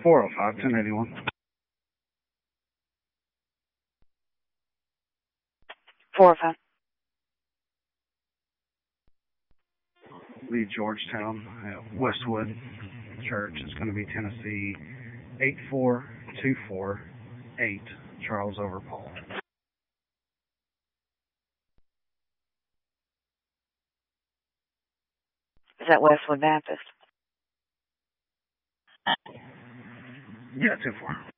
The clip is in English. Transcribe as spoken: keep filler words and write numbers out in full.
four oh five, ten eighty-one. four oh five. Lee Georgetown at Westwood Church is going to be Tennessee eight four two four eight, Charles over Paul. Is that Westwood Baptist? Yeah, two four.